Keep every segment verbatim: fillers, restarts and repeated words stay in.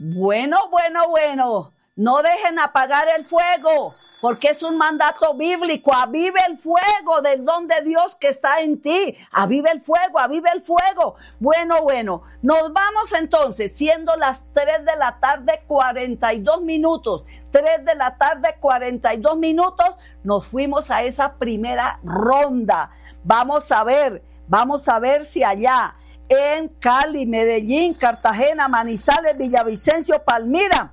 Bueno, bueno, bueno, no dejen apagar el fuego, porque es un mandato bíblico. Avive el fuego del don de Dios que está en ti. Avive el fuego, avive el fuego. Bueno, bueno, nos vamos entonces, siendo las tres de la tarde, cuarenta y dos minutos. tres de la tarde, cuarenta y dos minutos, nos fuimos a esa primera ronda. Vamos a ver, vamos a ver si allá en Cali, Medellín, Cartagena, Manizales, Villavicencio, Palmira,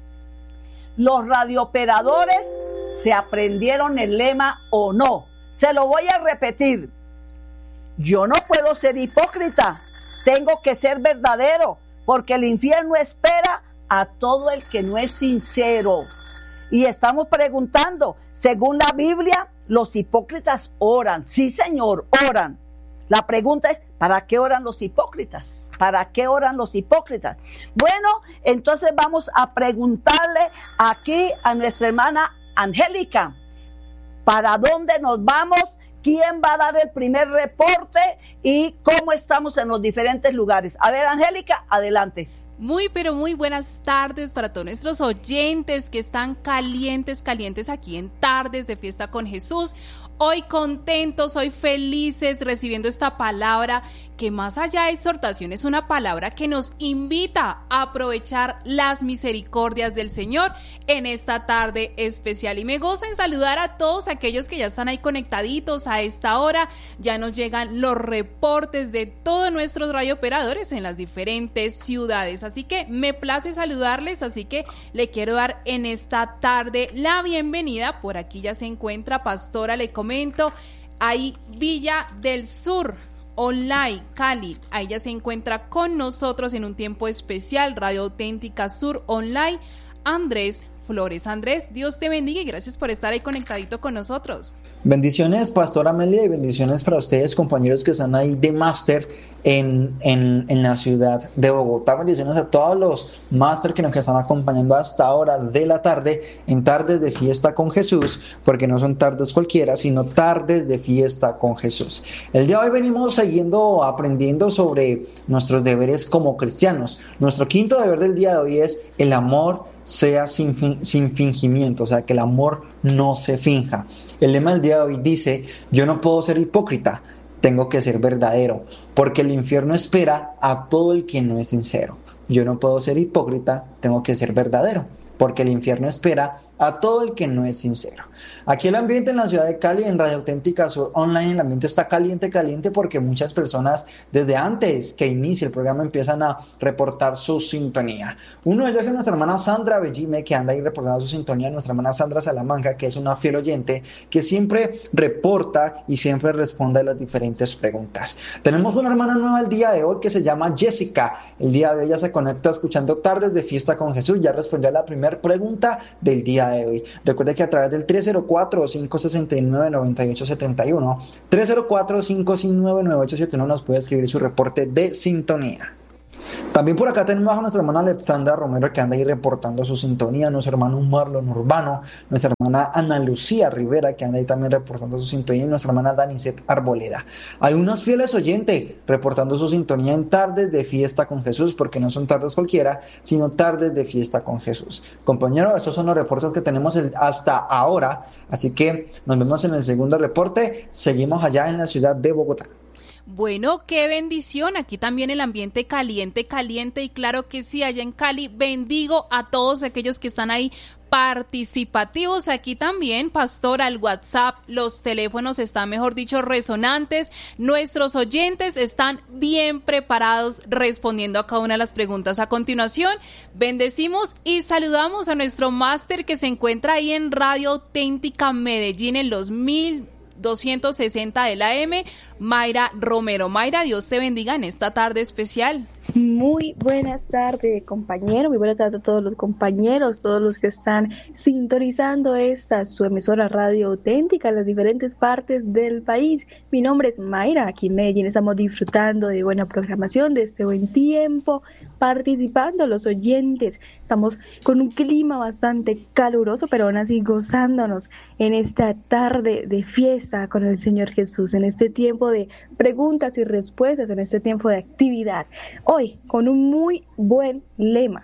los radiooperadores se aprendieron el lema o no. Se lo voy a repetir. Yo no puedo ser hipócrita, tengo que ser verdadero, porque el infierno espera a todo el que no es sincero. Y estamos preguntando, según la Biblia, los hipócritas oran. Sí, Señor, oran. La pregunta es, ¿para qué oran los hipócritas? ¿Para qué oran los hipócritas? Bueno, entonces vamos a preguntarle aquí a nuestra hermana Angélica, ¿para dónde nos vamos? ¿Quién va a dar el primer reporte? ¿Y cómo estamos en los diferentes lugares? A ver, Angélica, adelante. Muy, pero muy buenas tardes para todos nuestros oyentes que están calientes, calientes aquí en Tardes de Fiesta con Jesús. Hoy contentos, hoy felices recibiendo esta palabra que más allá de exhortación es una palabra que nos invita a aprovechar las misericordias del Señor en esta tarde especial. Y me gozo en saludar a todos aquellos que ya están ahí conectaditos a esta hora. Ya nos llegan los reportes de todos nuestros radiooperadores en las diferentes ciudades. Así que me place saludarles, así que le quiero dar en esta tarde la bienvenida. Por aquí ya se encuentra Pastora, le comento, ahí Villa del Sur Online, Cali, ahí ya se encuentra con nosotros en un tiempo especial, Radio Auténtica Sur Online, Andrés Flores. Andrés, Dios te bendiga y gracias por estar ahí conectadito con nosotros. Bendiciones, Pastora Amelia, y bendiciones para ustedes, compañeros que están ahí de máster en, en, en la ciudad de Bogotá. Bendiciones a todos los máster que nos están acompañando hasta ahora de la tarde, en Tardes de Fiesta con Jesús, porque no son tardes cualquiera, sino Tardes de Fiesta con Jesús. El día de hoy venimos siguiendo, aprendiendo sobre nuestros deberes como cristianos. Nuestro quinto deber del día de hoy es el amor sea sin, fin, sin fingimiento, o sea, que el amor no se finja. El lema del día de hoy dice, yo no puedo ser hipócrita, tengo que ser verdadero, porque el infierno espera a todo el que no es sincero. Yo no puedo ser hipócrita, tengo que ser verdadero, porque el infierno espera a todo el que no es sincero. Aquí el ambiente en la ciudad de Cali, en Radio Auténtica Sur Online, el ambiente está caliente, caliente, porque muchas personas desde antes que inicie el programa empiezan a reportar su sintonía. Uno de ellos es nuestra hermana Sandra Bellime, que anda ahí reportando su sintonía, nuestra hermana Sandra Salamanca, que es una fiel oyente, que siempre reporta y siempre responde a las diferentes preguntas. Tenemos una hermana nueva el día de hoy que se llama Jessica. El día de hoy ella se conecta escuchando Tardes de Fiesta con Jesús, ya respondió a la primera pregunta del día de hoy. Recuerde que a través del tres cero cuatro, cinco seis nueve, nueve ocho siete uno, tres cero cuatro, cinco seis nueve, nueve ocho siete uno nos puede escribir su reporte de sintonía. También por acá tenemos a nuestra hermana Alexandra Romero, que anda ahí reportando su sintonía, nuestro hermano Marlon Urbano, nuestra hermana Ana Lucía Rivera, que anda ahí también reportando su sintonía, y nuestra hermana Danicet Arboleda. Hay unos fieles oyentes reportando su sintonía en Tardes de Fiesta con Jesús, porque no son tardes cualquiera, sino Tardes de Fiesta con Jesús. Compañero, estos son los reportes que tenemos el, hasta ahora, así que nos vemos en el segundo reporte. Seguimos allá en la ciudad de Bogotá. Bueno, qué bendición, aquí también el ambiente caliente, caliente, y claro que sí, allá en Cali, bendigo a todos aquellos que están ahí participativos. Aquí también, Pastora, el WhatsApp, los teléfonos están, mejor dicho, resonantes, nuestros oyentes están bien preparados respondiendo a cada una de las preguntas. A continuación, bendecimos y saludamos a nuestro máster que se encuentra ahí en Radio Auténtica Medellín en los mil doscientos sesenta de la M, Mayra Romero. Mayra, Dios te bendiga en esta tarde especial. Muy buenas tardes, compañero, muy buenas tardes a todos los compañeros, todos los que están sintonizando esta, su emisora Radio Auténtica en las diferentes partes del país. Mi nombre es Mayra, aquí en Medellín estamos disfrutando de buena programación, de este buen tiempo, participando los oyentes. Estamos con un clima bastante caluroso, pero aún así gozándonos en esta tarde de fiesta con el Señor Jesús, en este tiempo de preguntas y respuestas, en este tiempo de actividad. Hoy con un muy buen lema: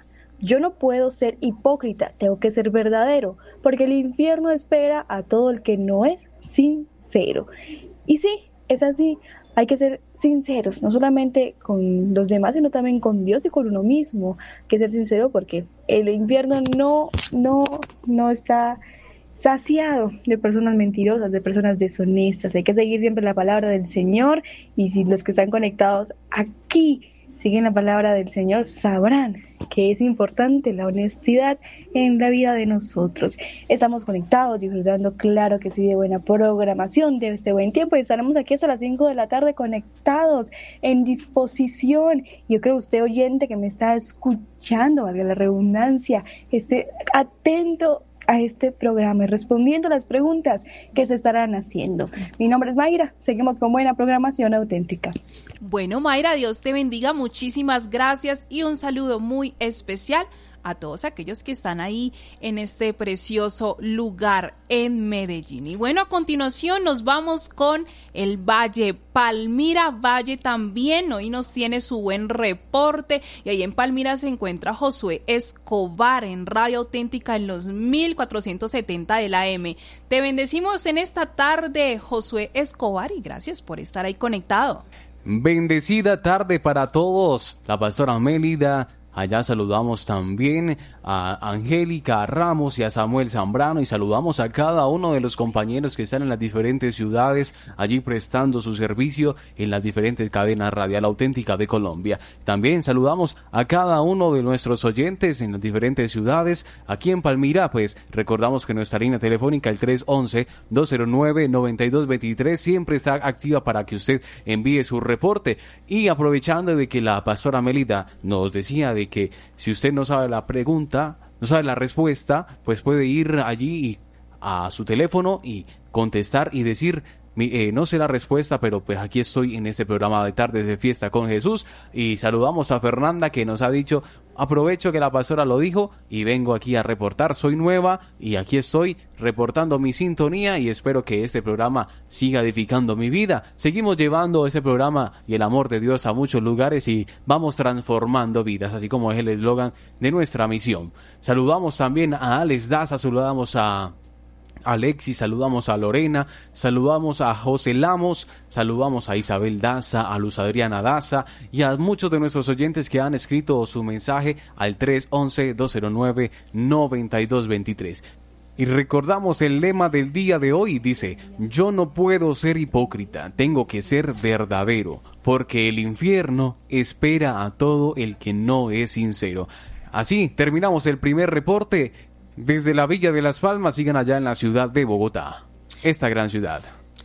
yo no puedo ser hipócrita, tengo que ser verdadero, porque el infierno espera a todo el que no es sincero. Y sí, es así. Hay que ser sinceros, no solamente con los demás, sino también con Dios y con uno mismo. Hay que ser sincero porque el infierno no, no, no está saciado de personas mentirosas, de personas deshonestas. Hay que seguir siempre la palabra del Señor, y si los que están conectados aquí siguen la palabra del Señor, sabrán que es importante la honestidad en la vida de nosotros. Estamos conectados, disfrutando, claro que sí, de buena programación, de este buen tiempo, y estaremos aquí hasta las cinco de la tarde conectados, en disposición. Yo creo que usted, oyente, que me está escuchando, valga la redundancia, esté atento a este programa y respondiendo las preguntas que se estarán haciendo. Mi nombre es Mayra, seguimos con buena programación auténtica. Bueno, Mayra, Dios te bendiga, muchísimas gracias y un saludo muy especial a todos aquellos que están ahí en este precioso lugar en Medellín. Y bueno, a continuación nos vamos con el Valle, Palmira Valle también, hoy nos tiene su buen reporte, y ahí en Palmira se encuentra Josué Escobar en Radio Auténtica en los mil cuatrocientos setenta de la A M. Te bendecimos en esta tarde, Josué Escobar, y gracias por estar ahí conectado. Bendecida tarde para todos. La pastora Mélida. Allá saludamos también a Angélica Ramos y a Samuel Zambrano, y saludamos a cada uno de los compañeros que están en las diferentes ciudades, allí prestando su servicio en las diferentes cadenas radial auténtica de Colombia. También saludamos a cada uno de nuestros oyentes en las diferentes ciudades. Aquí en Palmira, pues recordamos que nuestra línea telefónica, el tres once, dos cero nueve, noventa y dos veintitrés, siempre está activa para que usted envíe su reporte. Y aprovechando de que la pastora Melida nos decía de que si usted no sabe la pregunta, no sabe la respuesta, pues puede ir allí a su teléfono y contestar y decir, eh, no sé la respuesta, pero pues aquí estoy en este programa de Tardes de Fiesta con Jesús. Y saludamos a Fernanda, que nos ha dicho, aprovecho que la pastora lo dijo y vengo aquí a reportar, soy nueva y aquí estoy reportando mi sintonía, y espero que este programa siga edificando mi vida. Seguimos llevando ese programa y el amor de Dios a muchos lugares y vamos transformando vidas, así como es el eslogan de nuestra misión. Saludamos también a Alex Daza, saludamos a Alexis, saludamos a Lorena, saludamos a José Lamos, saludamos a Isabel Daza, a Luz Adriana Daza y a muchos de nuestros oyentes que han escrito su mensaje al tres once, dos cero nueve, noventa y dos veintitrés. Y recordamos el lema del día de hoy, dice, yo no puedo ser hipócrita, tengo que ser verdadero, porque el infierno espera a todo el que no es sincero. Así terminamos el primer reporte desde la Villa de las Palmas. Sigan allá en la ciudad de Bogotá, esta gran ciudad.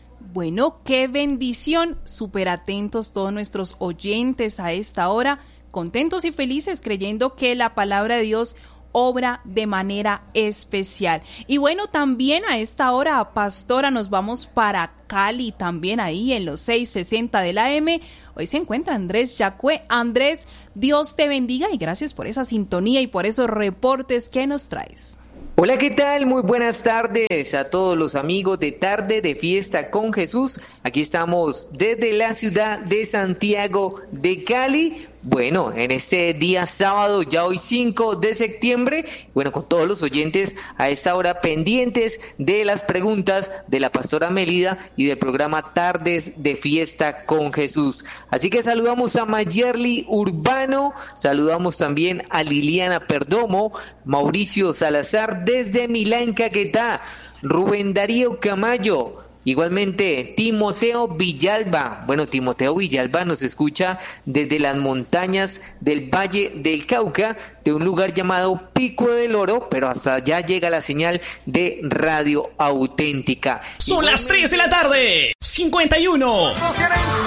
Bueno, qué bendición, súper atentos todos nuestros oyentes a esta hora, contentos y felices creyendo que la palabra de Dios obra de manera especial. Y bueno, también a esta hora, pastora, nos vamos para Cali, también ahí en los seiscientos sesenta de la A M. Hoy se encuentra Andrés Yacue. Andrés, Dios te bendiga y gracias por esa sintonía y por esos reportes que nos traes. Hola, ¿qué tal? Muy buenas tardes a todos los amigos de Tarde de Fiesta con Jesús. Aquí estamos desde la ciudad de Santiago de Cali. Bueno, en este día sábado, ya hoy cinco de septiembre, bueno, con todos los oyentes a esta hora pendientes de las preguntas de la pastora Melida y del programa Tardes de Fiesta con Jesús. Así que saludamos a Mayerly Urbano, saludamos también a Liliana Perdomo, Mauricio Salazar desde Milán, Caquetá, Rubén Darío Camayo, igualmente Timoteo Villalba. Bueno, Timoteo Villalba nos escucha desde las montañas del Valle del Cauca, de un lugar llamado Pico del Oro, pero hasta allá llega la señal de Radio Auténtica. Son las tres de la tarde, cincuenta y uno.